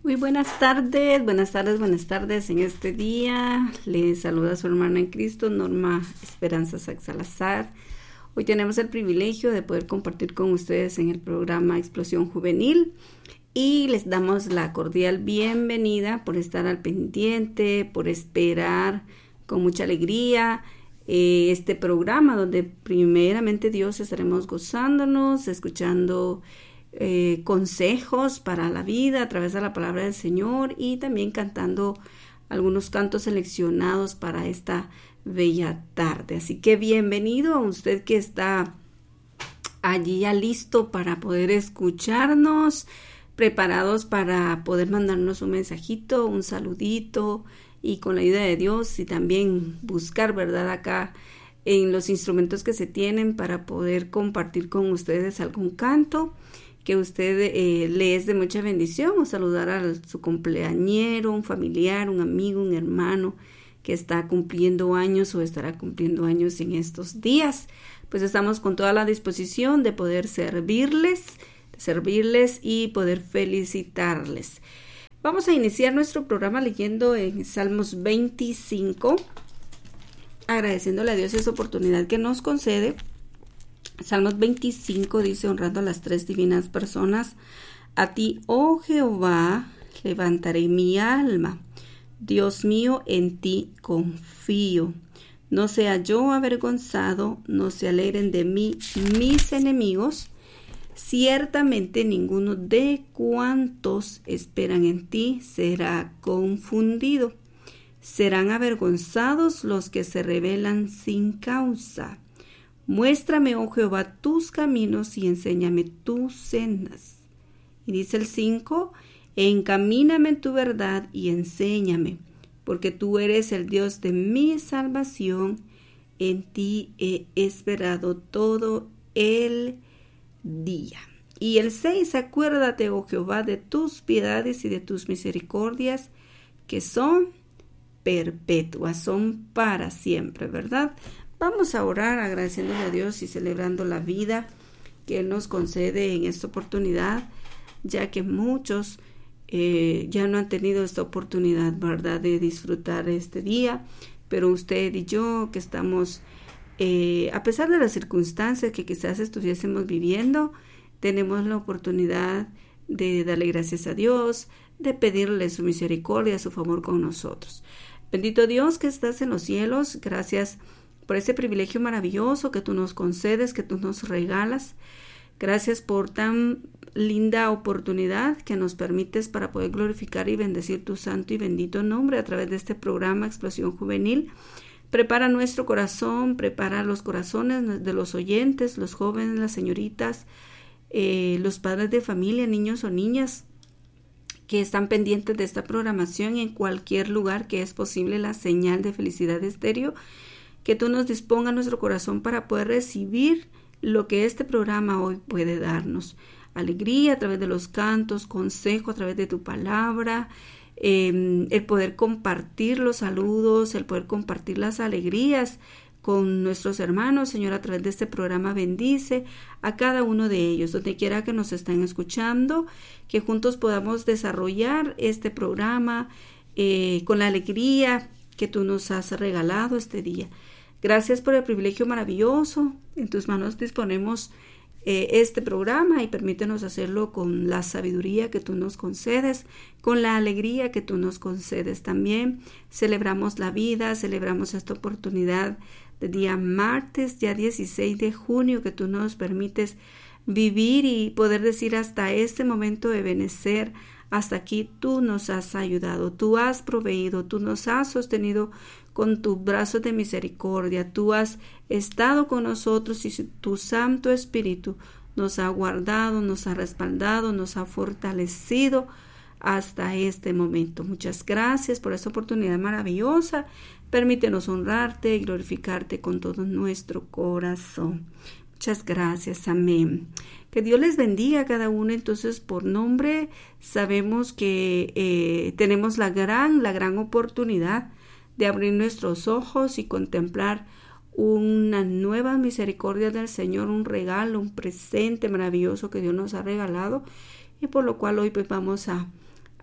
Muy buenas tardes, buenas tardes, buenas tardes en este día. Les saluda su hermana en Cristo, Norma Esperanza Salazar. Hoy tenemos el privilegio de poder compartir con ustedes en el programa Explosión Juvenil y les damos la cordial bienvenida por estar al pendiente, por esperar con mucha alegría este programa donde primeramente Dios estaremos gozándonos, escuchando consejos para la vida a través de la palabra del Señor y también cantando algunos cantos seleccionados para esta bella tarde. Así que bienvenido a usted que está allí ya listo para poder escucharnos, preparados para poder mandarnos un mensajito, un saludito y con la ayuda de Dios y también buscar, ¿verdad?, acá en los instrumentos que se tienen para poder compartir con ustedes algún canto que usted le es de mucha bendición, o saludar a su cumpleañero, un familiar, un amigo, un hermano que está cumpliendo años o estará cumpliendo años en estos días. Pues estamos con toda la disposición de poder servirles y poder felicitarles. Vamos a iniciar nuestro programa leyendo en Salmos 25, agradeciéndole a Dios esa oportunidad que nos concede. Salmos 25 dice: honrando a las tres divinas personas, a ti, oh Jehová, levantaré mi alma. Dios mío, en ti confío. No sea yo avergonzado, no se alegren de mí mis enemigos. Ciertamente ninguno de cuantos esperan en ti será confundido. Serán avergonzados los que se rebelan sin causa. Muéstrame, oh Jehová, tus caminos y enséñame tus sendas. Y dice el 5, encamíname en tu verdad y enséñame, porque tú eres el Dios de mi salvación. En ti he esperado todo el día. Y el 6, acuérdate, oh Jehová, de tus piedades y de tus misericordias, que son perpetuas, son para siempre, ¿verdad? Vamos a orar agradeciéndole a Dios y celebrando la vida que Él nos concede en esta oportunidad, ya que muchos ya no han tenido esta oportunidad, ¿verdad?, de disfrutar este día, pero usted y yo que estamos, a pesar de las circunstancias que quizás estuviésemos viviendo, tenemos la oportunidad de darle gracias a Dios, de pedirle su misericordia, su favor con nosotros. Bendito Dios que estás en los cielos, gracias por ese privilegio maravilloso que tú nos concedes, que tú nos regalas. Gracias por tan linda oportunidad que nos permites para poder glorificar y bendecir tu santo y bendito nombre a través de este programa Explosión Juvenil. Prepara nuestro corazón, prepara los corazones de los oyentes, los jóvenes, las señoritas, los padres de familia, niños o niñas que están pendientes de esta programación en cualquier lugar que es posible la señal de Felicidad Estéreo. Que tú nos dispongas nuestro corazón para poder recibir lo que este programa hoy puede darnos. Alegría a través de los cantos, consejo a través de tu palabra, el poder compartir los saludos, el poder compartir las alegrías con nuestros hermanos. Señor, a través de este programa bendice a cada uno de ellos, donde quiera que nos estén escuchando, que juntos podamos desarrollar este programa con la alegría que tú nos has regalado este día. Gracias por el privilegio maravilloso. En tus manos disponemos este programa y permítenos hacerlo con la sabiduría que tú nos concedes, con la alegría que tú nos concedes también. Celebramos la vida, celebramos esta oportunidad de día martes, ya 16 de junio, que tú nos permites vivir y poder decir hasta este momento de benecer. Hasta aquí tú nos has ayudado, tú has proveído, tú nos has sostenido con tus brazos de misericordia, tú has estado con nosotros y tu Santo Espíritu nos ha guardado, nos ha respaldado, nos ha fortalecido hasta este momento. Muchas gracias por esta oportunidad maravillosa. Permítenos honrarte y glorificarte con todo nuestro corazón. Muchas gracias, amén. Que Dios les bendiga a cada uno. Entonces, por nombre, sabemos que tenemos la gran oportunidad de abrir nuestros ojos y contemplar una nueva misericordia del Señor, un regalo, un presente maravilloso que Dios nos ha regalado y por lo cual hoy pues vamos a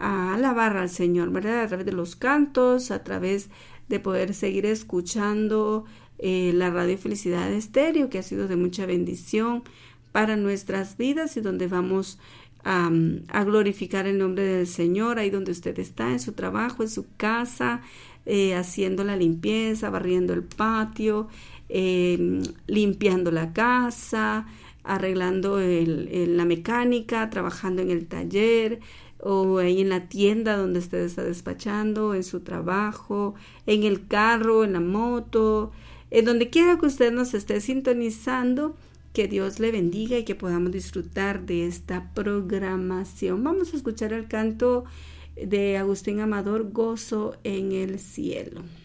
a alabar al Señor, ¿verdad? A través de los cantos, a través de poder seguir escuchando la Radio Felicidad Estéreo, que ha sido de mucha bendición para nuestras vidas y donde vamos a glorificar el nombre del Señor, ahí donde usted está, en su trabajo, en su casa, haciendo la limpieza, barriendo el patio, limpiando la casa, arreglando la mecánica, trabajando en el taller o ahí en la tienda donde usted está despachando, en su trabajo, en el carro, en la moto, en donde quiera que usted nos esté sintonizando. Que Dios le bendiga y que podamos disfrutar de esta programación. Vamos a escuchar el canto de Agustín Amador, Gozo en el Cielo.